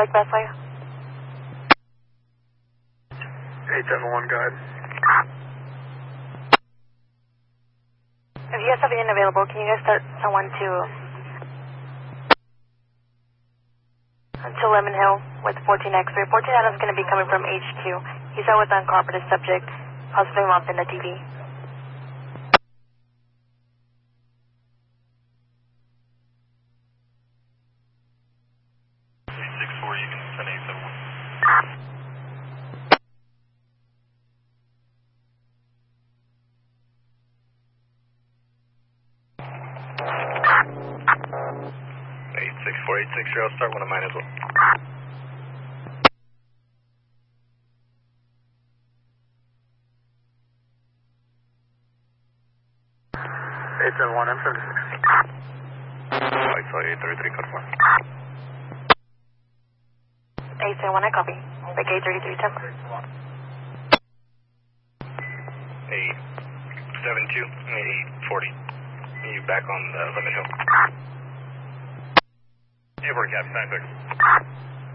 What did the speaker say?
like best for you? 871, go ahead. If you guys have an available, can you guys start someone to Lemon Hill with 14X3? 14 Adam's going to be coming from HQ. He's out with uncooperative subject, possibly involved in the TV. 6-4, you can send 871. Eight 64860, I'll start one of mine as well. 871, M76. White Soy 833, code 4. 871, I copy. Back 833, 872, 840. You back on Lemon Hill. Airport Cap, 96.